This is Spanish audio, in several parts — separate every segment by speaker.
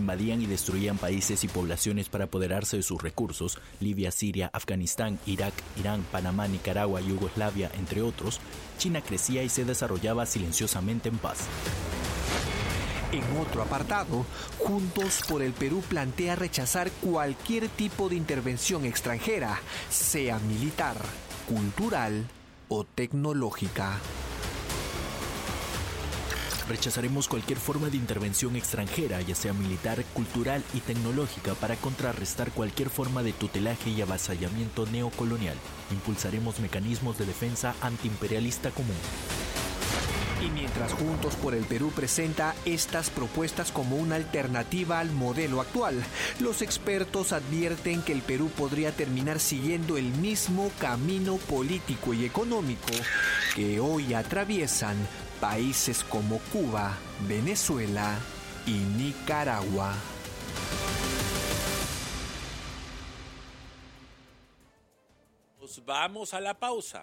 Speaker 1: invadían y destruían países y poblaciones para apoderarse de sus recursos, Libia, Siria, Afganistán, Irak, Irán, Panamá, Nicaragua, Yugoslavia, entre otros, China crecía y se desarrollaba silenciosamente en paz.
Speaker 2: En otro apartado, Juntos por el Perú plantea rechazar cualquier tipo de intervención extranjera, sea militar, cultural o tecnológica.
Speaker 1: Rechazaremos cualquier forma de intervención extranjera, ya sea militar, cultural y tecnológica, para contrarrestar cualquier forma de tutelaje y avasallamiento neocolonial. Impulsaremos mecanismos de defensa antiimperialista común.
Speaker 2: Y mientras Juntos por el Perú presenta estas propuestas como una alternativa al modelo actual, los expertos advierten que el Perú podría terminar siguiendo el mismo camino político y económico que hoy atraviesan países como Cuba, Venezuela y Nicaragua.
Speaker 3: Nos vamos a la pausa.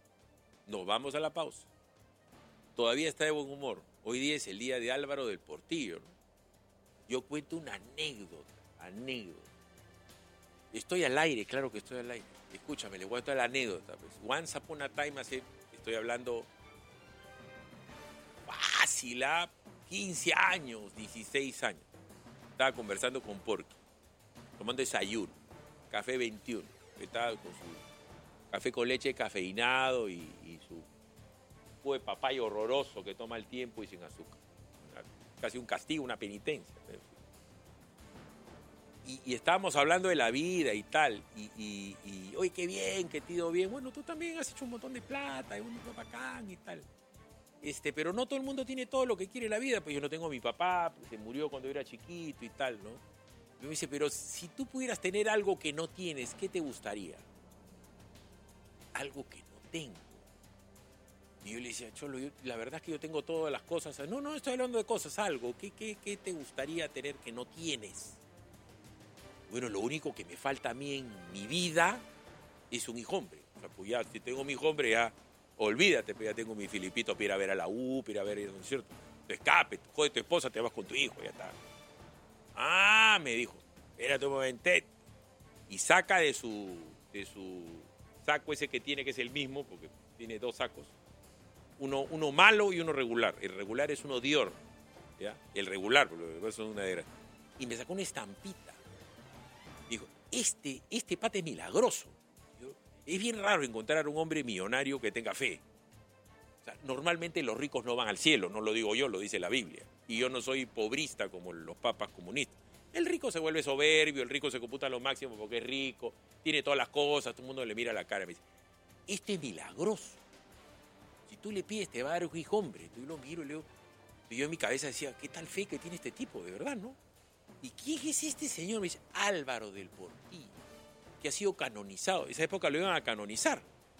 Speaker 3: Todavía está de buen humor. Hoy día es el día de Álvaro del Portillo, ¿no? Yo cuento una anécdota. Estoy al aire, claro que estoy al aire. Escúchame, les voy a contar la anécdota. Pues. Once upon a time, estoy hablando fácil, 15 años, 16 años. Estaba conversando con Porky, tomando desayuno, café 21. Estaba con su café con leche cafeinado y su de papaya horroroso que toma el tiempo y sin azúcar. Casi un castigo, una penitencia. Y estábamos hablando de la vida y tal. Y oye, qué bien, que te ha ido bien. Bueno, tú también has hecho un montón de plata, un montón bacán y tal. Pero no todo el mundo tiene todo lo que quiere en la vida. Pues yo no tengo a mi papá, pues se murió cuando yo era chiquito y tal, ¿no? Y me dice, pero si tú pudieras tener algo que no tienes, ¿qué te gustaría? Algo que no tengo. Y yo le decía, Cholo, la verdad es que yo tengo todas las cosas. No, estoy hablando de cosas, algo. ¿Qué te gustaría tener que no tienes? Bueno, lo único que me falta a mí en mi vida es un hijo hombre. O sea, pues ya, si tengo mi hijo hombre, ya, olvídate, pues ya tengo mi Filipito para ir a ver a la U, para ir a ver, ¿no es cierto? Te escape, jode tu esposa, te vas con tu hijo, ya está. Ah, me dijo, espérate un momento. Y saca de su saco ese que tiene, que es el mismo, porque tiene 2 sacos. Uno malo y uno regular. El regular es uno Dior, ¿ya? El regular, porque eso es una de... Y me sacó una estampita. Dijo, este pata es milagroso. Es bien raro encontrar a un hombre millonario que tenga fe. O sea, normalmente los ricos no van al cielo, no lo digo yo, lo dice la Biblia. Y yo no soy pobrista como los papas comunistas. El rico se vuelve soberbio, el rico se computa a lo máximo porque es rico, tiene todas las cosas, todo el mundo le mira la cara y me dice, este es milagroso. Si tú le pides, te va a dar un hijo hombre. Yo lo miro y le digo, y yo en mi cabeza decía, ¿qué tal fe que tiene este tipo, de verdad, no? ¿Y quién es este señor? Me dice, Álvaro del Portillo, que ha sido canonizado. En esa época lo iban a canonizar.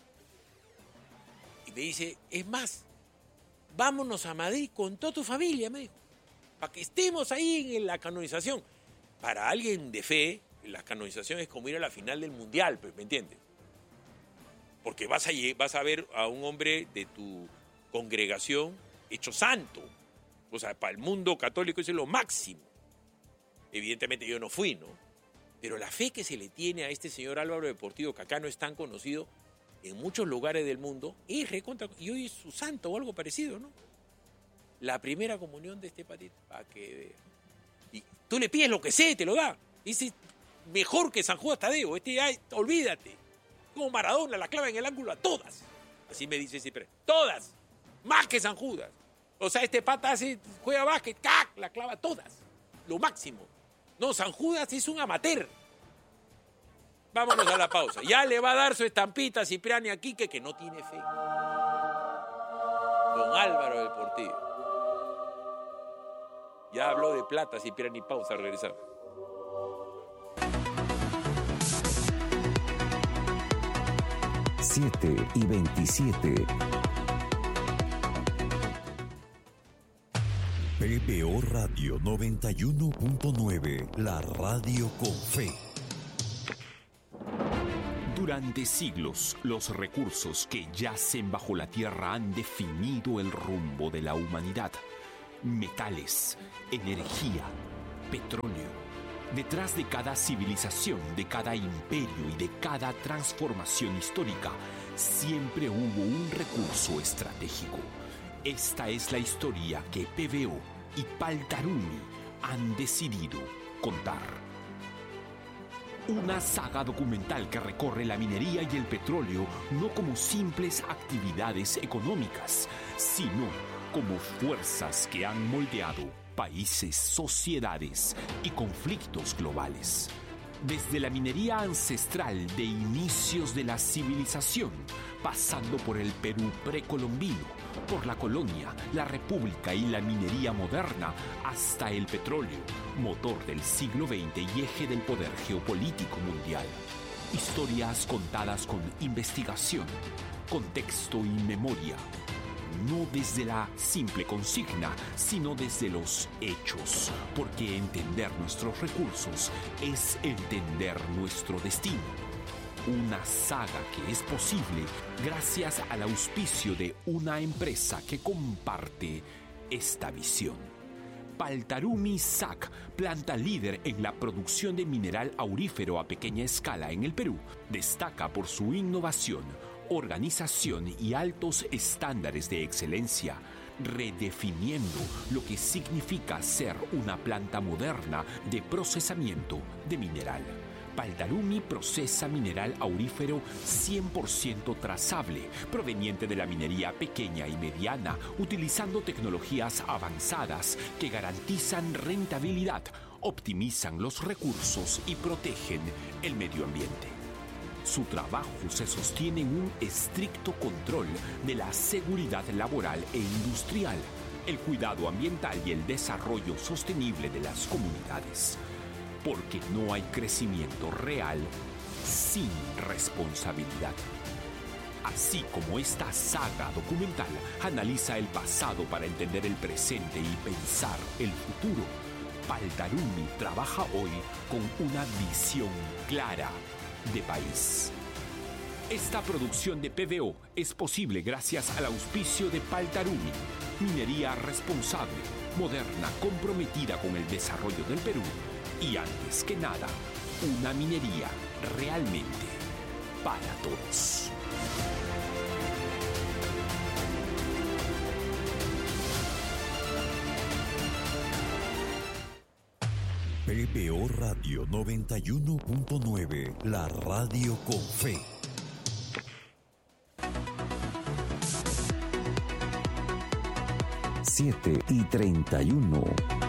Speaker 3: Y me dice, es más, vámonos a Madrid con toda tu familia, me dijo, para que estemos ahí en la canonización. Para alguien de fe, la canonización es como ir a la final del mundial, pues, ¿me entiendes? Porque vas a ver a un hombre de tu congregación hecho santo. O sea, para el mundo católico eso es lo máximo. Evidentemente yo no fui, ¿no? Pero la fe que se le tiene a este señor Álvaro del Portillo, que acá no es tan conocido, en muchos lugares del mundo, es recontra... Y hoy es su santo o algo parecido, ¿no? La primera comunión de este patito, para que vea. Y tú le pides lo que sea y te lo da. Dice, mejor que San Judas Tadeo. Ay, olvídate. Como Maradona, la clava en el ángulo a todas. Así me dice siempre. Todas. Más que San Judas. O sea, este pata juega básquet, ¡cac! La clava a todas. Lo máximo. No, San Judas es un amateur. Vámonos a la pausa. Ya le va a dar su estampita a Cipriani a Quique, que no tiene fe. Don Álvaro del Portillo. Ya habló de plata, Cipriani. Pausa, regresamos.
Speaker 4: Siete y 27. PBO Radio 91.9, la radio con fe.
Speaker 5: Durante siglos, los recursos que yacen bajo la tierra han definido el rumbo de la humanidad. Metales, energía, petróleo. Detrás de cada civilización, de cada imperio y de cada transformación histórica, siempre hubo un recurso estratégico. Esta es la historia que PBO y Paltarumi han decidido contar. Una saga documental que recorre la minería y el petróleo no como simples actividades económicas, sino como fuerzas que han moldeado países, sociedades y conflictos globales. Desde la minería ancestral de inicios de la civilización, pasando por el Perú precolombino, por la colonia, la república y la minería moderna, hasta el petróleo, motor del siglo XX y eje del poder geopolítico mundial. Historias contadas con investigación, contexto y memoria. No desde la simple consigna, sino desde los hechos, porque entender nuestros recursos es entender nuestro destino. Una saga que es posible gracias al auspicio de una empresa que comparte esta visión. Paltarumi SAC, planta líder en la producción de mineral aurífero a pequeña escala en el Perú, destaca por su innovación, organización y altos estándares de excelencia, redefiniendo lo que significa ser una planta moderna de procesamiento de mineral. Paltarumi procesa mineral aurífero 100% trazable, proveniente de la minería pequeña y mediana, utilizando tecnologías avanzadas que garantizan rentabilidad, optimizan los recursos y protegen el medio ambiente. Su trabajo se sostiene en un estricto control de la seguridad laboral e industrial, el cuidado ambiental y el desarrollo sostenible de las comunidades. Porque no hay crecimiento real sin responsabilidad. Así como esta saga documental analiza el pasado para entender el presente y pensar el futuro, Paltarumi trabaja hoy con una visión clara de país. Esta producción de PBO es posible gracias al auspicio de Paltarumi, minería responsable, moderna, comprometida con el desarrollo del Perú y, antes que nada, una minería realmente para todos.
Speaker 4: PBO Radio 91.9, la radio con fe. 7:31.